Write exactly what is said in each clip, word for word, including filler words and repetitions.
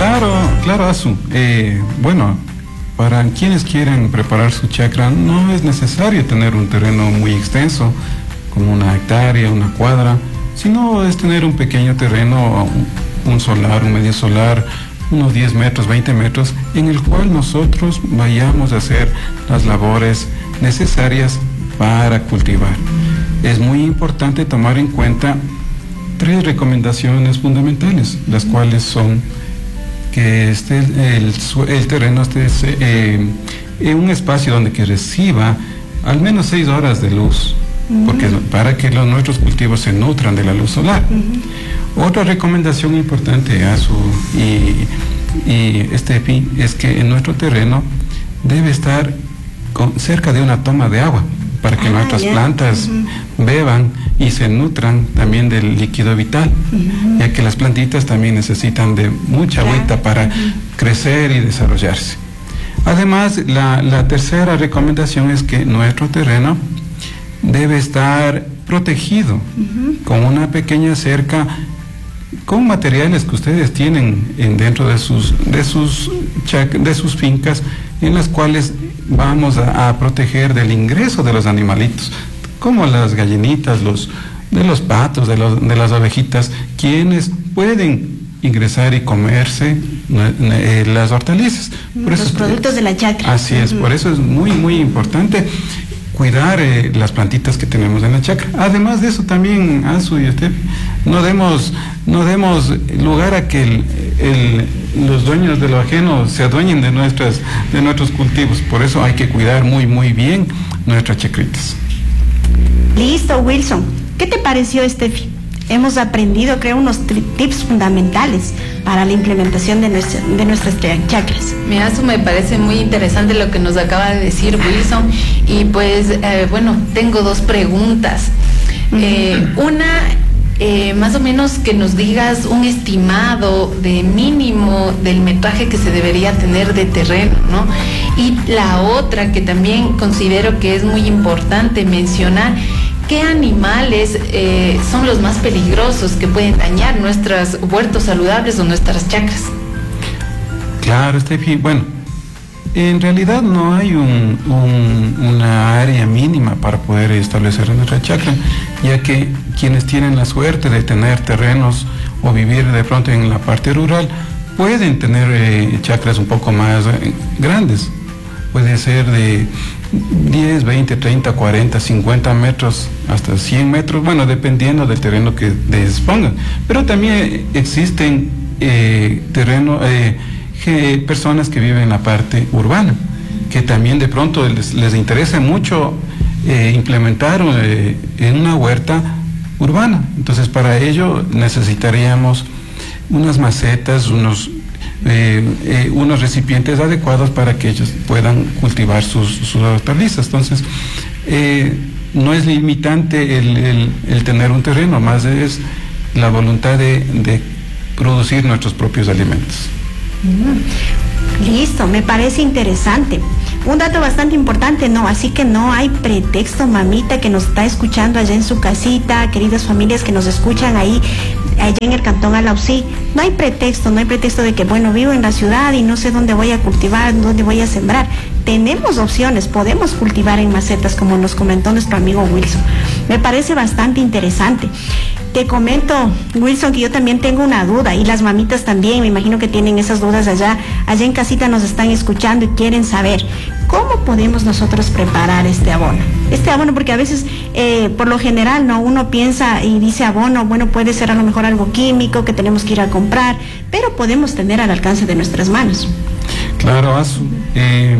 Claro, claro, Azu. Eh, bueno, para quienes quieren preparar su chacra, no es necesario tener un terreno muy extenso, como una hectárea, una cuadra, sino es tener un pequeño terreno, un, un solar, un medio solar, unos diez metros, veinte metros, en el cual nosotros vayamos a hacer las labores necesarias para cultivar. Es muy importante tomar en cuenta tres recomendaciones fundamentales, las cuales son que esté el, el terreno esté eh, en un espacio donde que reciba al menos seis horas de luz, uh-huh. porque para que los, nuestros cultivos se nutran de la luz solar. Uh-huh. Otra recomendación importante, Azu y, y Estefi, es que en nuestro terreno debe estar con, cerca de una toma de agua, para que ah, nuestras yeah. plantas uh-huh. beban y se nutran también del líquido vital, uh-huh. ya que las plantitas también necesitan de mucha yeah. agüita para uh-huh. crecer y desarrollarse. Además, la, la tercera recomendación es que nuestro terreno debe estar protegido uh-huh. con una pequeña cerca, con materiales que ustedes tienen en, dentro de sus, de sus, de sus fincas, en las cuales vamos a, a proteger del ingreso de los animalitos, como las gallinitas, los, de los patos, de, los, de las ovejitas, quienes pueden ingresar y comerse eh, las hortalizas. Por los eso, productos de la chacra. Así es, uh-huh. por eso es muy, muy importante cuidar eh, las plantitas que tenemos en la chacra. Además de eso también, Azu y Estefi, no demos, no demos lugar a que el, el, los dueños de lo ajeno se adueñen de, nuestras, de nuestros cultivos. Por eso hay que cuidar muy, muy bien nuestras chacritas. Listo, Wilson. ¿Qué te pareció, Estefi? Hemos aprendido, creo, unos tips fundamentales para la implementación de, nuestra, de nuestras chacras. Me Azu, me parece muy interesante lo que nos acaba de decir Wilson. Y pues, eh, bueno, tengo dos preguntas. Uh-huh. Eh, una, eh, más o menos que nos digas un estimado de mínimo del metraje que se debería tener de terreno, ¿no? Y la otra que también considero que es muy importante mencionar, ¿qué animales eh, son los más peligrosos que pueden dañar nuestros huertos saludables o nuestras chacras? Claro, Estefi. Bueno, en realidad no hay un, un, una área mínima para poder establecer nuestra chacra, ya que quienes tienen la suerte de tener terrenos o vivir de pronto en la parte rural pueden tener eh, chacras un poco más eh, grandes. Puede ser de diez, veinte, treinta, cuarenta, cincuenta metros, hasta cien metros, bueno, dependiendo del terreno que dispongan. Pero también existen eh, terreno, eh, que, personas que viven en la parte urbana, que también de pronto les, les interesa mucho eh, implementar eh, en una huerta urbana. Entonces, para ello necesitaríamos unas macetas, unos Eh, eh, unos recipientes adecuados para que ellos puedan cultivar sus, sus hortalizas. Entonces, eh, no es limitante el, el, el tener un terreno, más es la voluntad de, de producir nuestros propios alimentos. Mm. Listo, me parece interesante. Un dato bastante importante, ¿no? Así que no hay pretexto, mamita, que nos está escuchando allá en su casita, queridas familias que nos escuchan ahí, allá en el Cantón Alausí. No hay pretexto, no hay pretexto de que, bueno, vivo en la ciudad y no sé dónde voy a cultivar, dónde voy a sembrar. Tenemos opciones, podemos cultivar en macetas, como nos comentó nuestro amigo Wilson. Me parece bastante interesante. Te comento, Wilson, que yo también tengo una duda, y las mamitas también, me imagino que tienen esas dudas allá, allá en casita nos están escuchando y quieren saber, ¿cómo podemos nosotros preparar este abono? Este abono, porque a veces, eh, por lo general, no, uno piensa y dice abono, bueno, puede ser a lo mejor algo químico que tenemos que ir a comprar, pero podemos tener al alcance de nuestras manos. Claro, Azu. Eh,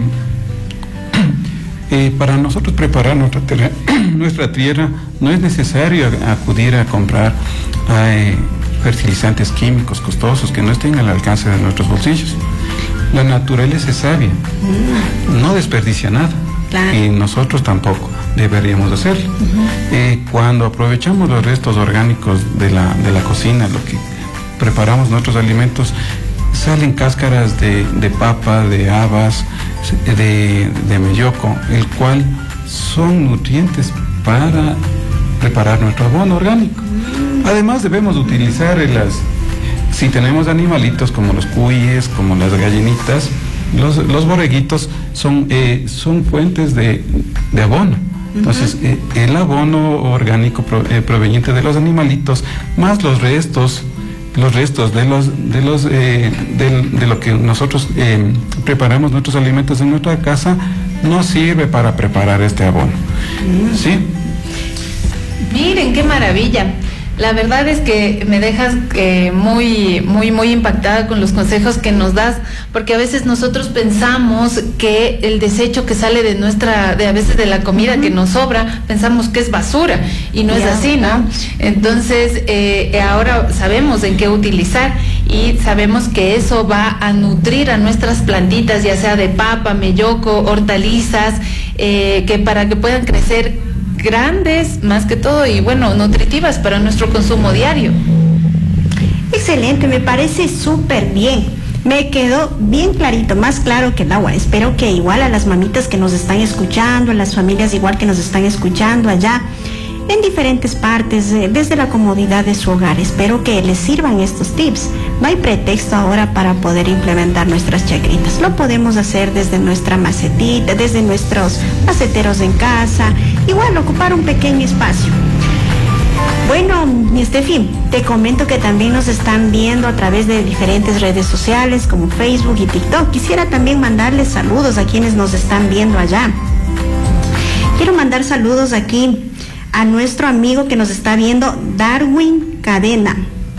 eh, para nosotros preparar nuestra, tierra, nuestra tierra no es necesario acudir a comprar eh, fertilizantes químicos costosos que no estén al alcance de nuestros bolsillos. La naturaleza es sabia, mm. no desperdicia nada, claro. Y nosotros tampoco deberíamos hacerlo. Uh-huh. Eh, cuando aprovechamos los restos orgánicos de la, de la cocina, lo que preparamos nuestros alimentos, salen cáscaras de, de papa, de habas, de, de melloco, el cual son nutrientes para preparar nuestro abono orgánico. Mm. Además debemos utilizar las si tenemos animalitos como los cuyes, como las gallinitas, los, los borreguitos son, eh, son fuentes de, de abono. Entonces, uh-huh. eh, el abono orgánico pro, eh, proveniente de los animalitos, más los restos, los restos de los de los eh, de, de lo que nosotros eh, preparamos nuestros alimentos en nuestra casa, nos sirve para preparar este abono. Uh-huh. ¿Sí? Miren qué maravilla. La verdad es que me dejas eh, muy, muy, muy impactada con los consejos que nos das, porque a veces nosotros pensamos que el desecho que sale de nuestra, de a veces de la comida uh-huh. que nos sobra, pensamos que es basura, y no yeah. es así, ¿no? Entonces, eh, ahora sabemos en qué utilizar, y sabemos que eso va a nutrir a nuestras plantitas, ya sea de papa, melloco, hortalizas, eh, que para que puedan crecer grandes, más que todo, y bueno, nutritivas para nuestro consumo diario. Excelente, me parece súper bien. Me quedó bien clarito, más claro que el agua. Espero que igual a las mamitas que nos están escuchando, a las familias igual que nos están escuchando allá, en diferentes partes, eh, desde la comodidad de su hogar. Espero que les sirvan estos tips. No hay pretexto ahora para poder implementar nuestras chacritas. Lo podemos hacer desde nuestra macetita, desde nuestros maceteros en casa, igual ocupar un pequeño espacio. Bueno, mi Estefi, te comento que también nos están viendo a través de diferentes redes sociales como Facebook y TikTok. Quisiera también mandarles saludos a quienes nos están viendo allá. Quiero mandar saludos aquí a nuestro amigo que nos está viendo, Darwin Cadena.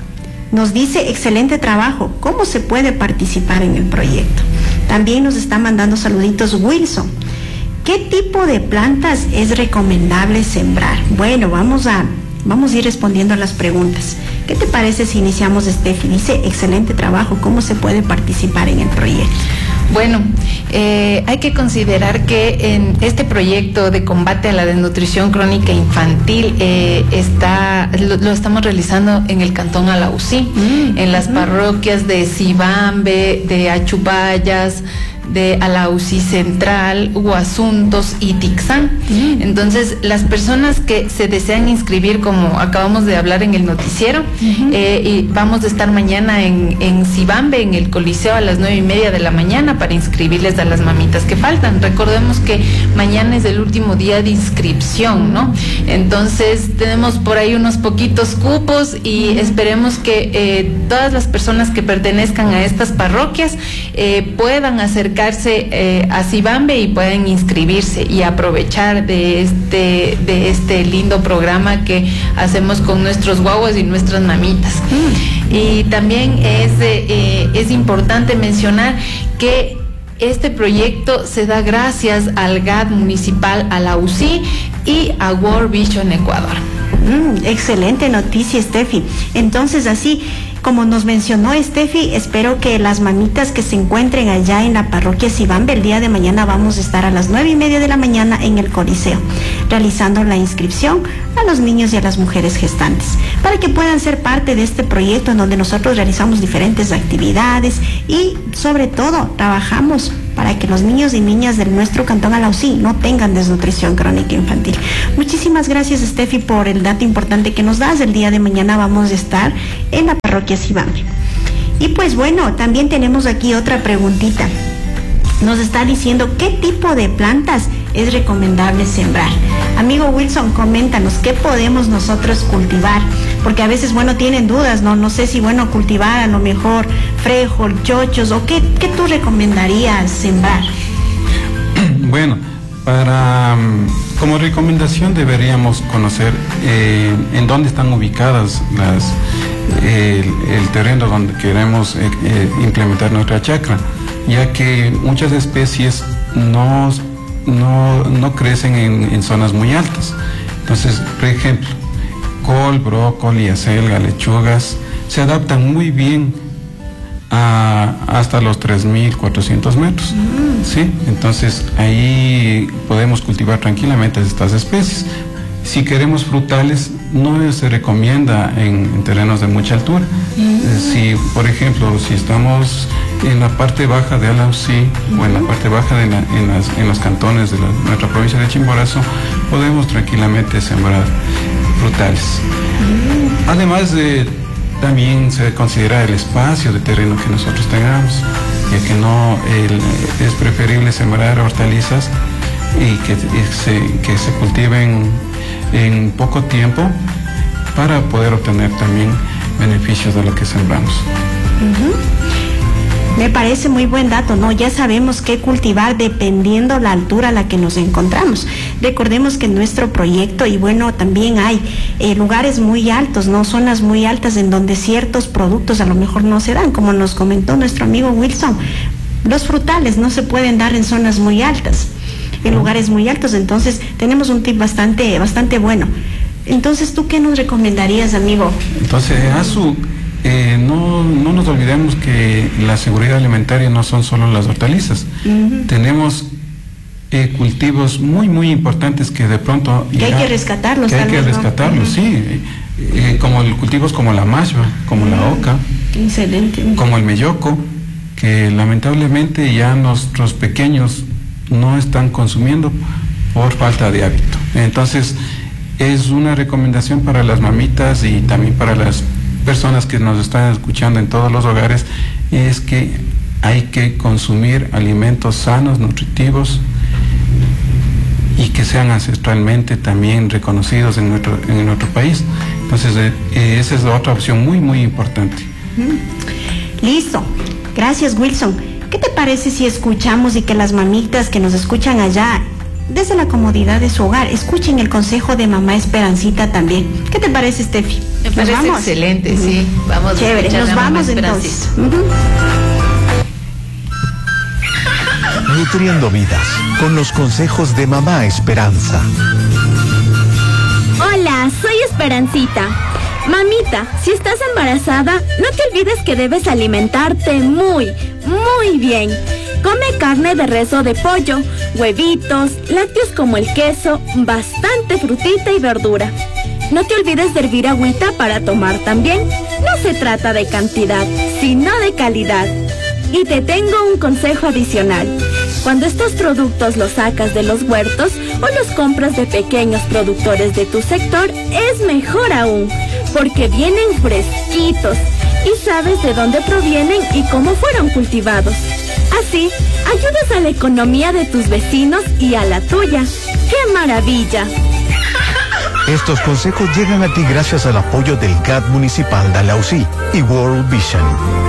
Nos dice, excelente trabajo, ¿cómo se puede participar en el proyecto? También nos está mandando saluditos Wilson. ¿Qué tipo de plantas es recomendable sembrar? Bueno, vamos a, vamos a ir respondiendo a las preguntas. ¿Qué te parece si iniciamos, Estefi? Dice, excelente trabajo, ¿cómo se puede participar en el proyecto? Bueno, eh, hay que considerar que en este proyecto de combate a la desnutrición crónica infantil eh, está lo, lo estamos realizando en el cantón Alausí, mm, en las mm. parroquias de Sibambe, de Achupayas, de Alausí Central, Huasuntos y Tixán. Mm. Entonces, las personas que se desean inscribir, como acabamos de hablar en el noticiero, mm-hmm. eh, y vamos a estar mañana en, en Sibambe, en el Coliseo, a las nueve y media de la mañana, para inscribirles a las mamitas que faltan. Recordemos que mañana es el último día de inscripción, ¿no? Entonces, tenemos por ahí unos poquitos cupos y mm. esperemos que eh, todas las personas que pertenezcan a estas parroquias eh, puedan acercar Eh, a Sibambe y pueden inscribirse y aprovechar de este de este lindo programa que hacemos con nuestros guaguas y nuestras mamitas. Mm. Y también es eh, es importante mencionar que este proyecto se da gracias al G A D municipal Alausí y a World Vision Ecuador. Mm, excelente noticia, Estefi. Entonces, así como nos mencionó Estefi, espero que las mamitas que se encuentren allá en la parroquia Sibambe, el día de mañana vamos a estar a las nueve y media de la mañana en el Coliseo, realizando la inscripción a los niños y a las mujeres gestantes, para que puedan ser parte de este proyecto en donde nosotros realizamos diferentes actividades y sobre todo trabajamos para que los niños y niñas de nuestro cantón Alausí no tengan desnutrición crónica infantil. Muchísimas gracias, Estefi, por el dato importante que nos das. El día de mañana vamos a estar en la parroquia Sibambe. Y pues bueno, también tenemos aquí otra preguntita. Nos está diciendo qué tipo de plantas es recomendable sembrar. Amigo Wilson, coméntanos, ¿qué podemos nosotros cultivar? Porque a veces, bueno, tienen dudas, ¿no? No sé si, bueno, cultivar a lo mejor frijol, chochos, o qué, qué tú recomendarías sembrar. Bueno, para como recomendación deberíamos conocer eh, en dónde están ubicadas las eh, el, el terreno donde queremos eh, eh, implementar nuestra chacra, ya que muchas especies no, no, no crecen en, en zonas muy altas. Entonces, por ejemplo, col, brócoli, acelga, lechugas se adaptan muy bien a, hasta los tres mil cuatrocientos metros. Mm. ¿Sí? Entonces ahí podemos cultivar tranquilamente estas especies. Si queremos frutales, no se recomienda en, en terrenos de mucha altura. Mm. Si, por ejemplo, si estamos en la parte baja de Alausí, mm. o en la parte baja de la, en, las, en los cantones de la, nuestra provincia de Chimborazo, podemos tranquilamente sembrar frutales. Mm. Además de también se debe considerar el espacio de terreno que nosotros tengamos, ya que no el, es preferible sembrar hortalizas y que, y se, que se cultiven en poco tiempo para poder obtener también beneficios de lo que sembramos. Uh-huh. Me parece muy buen dato, ¿no? Ya sabemos qué cultivar dependiendo la altura a la que nos encontramos. Recordemos que en nuestro proyecto, y bueno, también hay eh, lugares muy altos, ¿no? Zonas muy altas en donde ciertos productos a lo mejor no se dan, como nos comentó nuestro amigo Wilson. Los frutales no se pueden dar en zonas muy altas, en lugares muy altos, entonces tenemos un tip bastante, bastante bueno. Entonces, ¿tú qué nos recomendarías, amigo? Entonces, Azu, eh, no, no nos olvidemos que la seguridad alimentaria no son solo las hortalizas. Uh-huh. Tenemos eh, cultivos muy, muy importantes que de pronto... Que ya, hay que rescatarlos. Que hay que rescatarlos, uh-huh. sí. Eh, como el, cultivos como la mashba, como uh-huh. la oca. Excelente. Como el melloco, que lamentablemente ya nuestros pequeños no están consumiendo por falta de hábito. Entonces, es una recomendación para las mamitas y también para las personas que nos están escuchando en todos los hogares, es que hay que consumir alimentos sanos, nutritivos y que sean ancestralmente también reconocidos en nuestro, en nuestro país. Entonces, eh, esa es otra opción muy, muy importante. Mm. Listo. Gracias, Wilson. ¿Qué te parece si escuchamos y que las mamitas que nos escuchan allá, desde la comodidad de su hogar, escuchen el consejo de mamá Esperancita también? ¿Qué te parece, Steffi? Me parece vamos? excelente, uh-huh. sí. Vamos Chévere, a nos vamos entonces. Uh-huh. Nutriendo vidas con los consejos de mamá Esperanza. Hola, soy Esperancita. Mamita, si estás embarazada, no te olvides que debes alimentarte muy, muy bien. Come carne de res o de pollo, huevitos, lácteos como el queso, bastante frutita y verdura. No te olvides de hervir agüita para tomar también. No se trata de cantidad, sino de calidad. Y te tengo un consejo adicional. Cuando estos productos los sacas de los huertos o los compras de pequeños productores de tu sector, es mejor aún, porque vienen fresquitos y sabes de dónde provienen y cómo fueron cultivados. Así, ayudas a la economía de tus vecinos y a la tuya. ¡Qué maravilla! Estos consejos llegan a ti gracias al apoyo del G A T Municipal de Alausí y World Vision.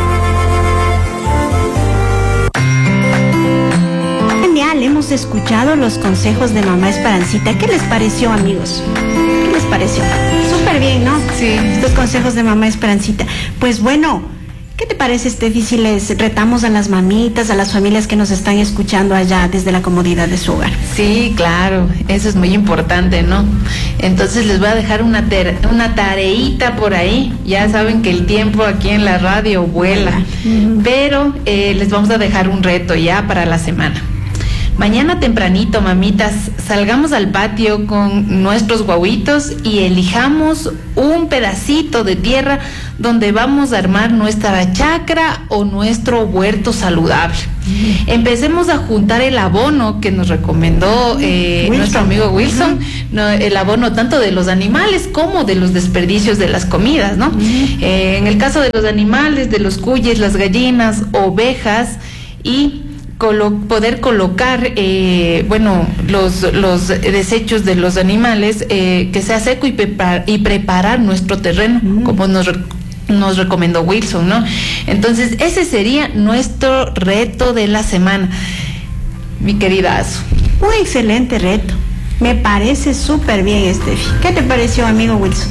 Genial, hemos escuchado los consejos de mamá Esperancita. ¿Qué les pareció, amigos? ¿Qué les pareció? Súper bien, ¿no? Sí. Estos consejos de mamá Esperancita. Pues bueno, ¿qué te parece, Steffi, si les retamos a las mamitas, a las familias que nos están escuchando allá desde la comodidad de su hogar? Sí, claro, eso es muy importante, ¿no? Entonces les voy a dejar una, ter- una tareita por ahí. Ya saben que el tiempo aquí en la radio vuela, uh-huh. pero eh, les vamos a dejar un reto ya para la semana. Mañana tempranito, mamitas, salgamos al patio con nuestros guaguitos y elijamos un pedacito de tierra donde vamos a armar nuestra chacra o nuestro huerto saludable. Mm. Empecemos a juntar el abono que nos recomendó eh, nuestro amigo Wilson, uh-huh. no, el abono tanto de los animales como de los desperdicios de las comidas, ¿no? Uh-huh. Eh, en el caso de los animales, de los cuyes, las gallinas, ovejas y Colo- poder colocar, eh, bueno, los, los desechos de los animales, eh, que sea seco y, prepar- y preparar nuestro terreno, mm. como nos, re- nos recomendó Wilson, ¿no? Entonces, ese sería nuestro reto de la semana, mi querida Azu. Un excelente reto. Me parece súper bien, Steffi. ¿Qué te pareció, amigo Wilson?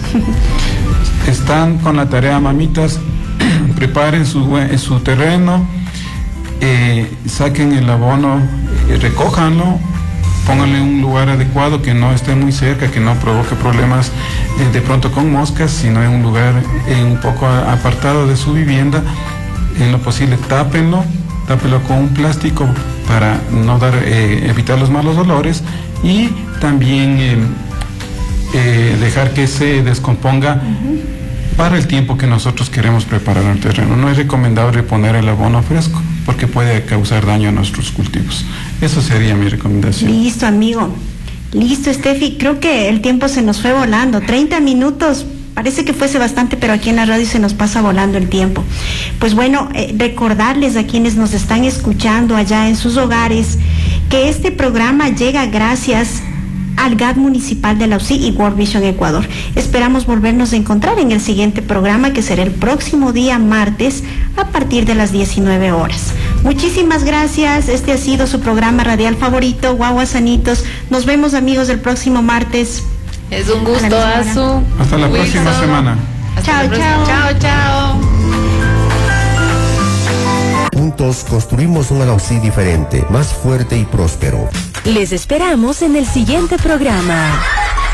Están con la tarea, mamitas. Preparen su, su terreno. Eh, saquen el abono, eh, recójanlo, pónganle en un lugar adecuado que no esté muy cerca, que no provoque problemas eh, de pronto con moscas, sino en un lugar eh, un poco a, apartado de su vivienda. En lo posible tápenlo, tápenlo con un plástico para no dar, eh, evitar los malos olores y también eh, eh, dejar que se descomponga uh-huh. para el tiempo que nosotros queremos preparar el terreno. No es recomendable poner el abono fresco porque puede causar daño a nuestros cultivos. Eso sería mi recomendación. Listo, amigo. Listo, Steffi. Creo que el tiempo se nos fue volando. treinta minutos Parece que fuese bastante, pero aquí en la radio se nos pasa volando el tiempo. Pues bueno, eh, recordarles a quienes nos están escuchando allá en sus hogares que este programa llega gracias al G A D Municipal de la U C I y World Vision Ecuador. Esperamos volvernos a encontrar en el siguiente programa, que será el próximo día martes a partir de las diecinueve horas. Muchísimas gracias. Este ha sido su programa radial favorito, Guaguas Sanitos. Nos vemos, amigos, el próximo martes. Es un gusto, Azu. Hasta la Wilson. próxima semana. Hasta Chao, la próxima. chao. Chao, chao. Juntos construimos un Alausí diferente, más fuerte y próspero. Les esperamos en el siguiente programa.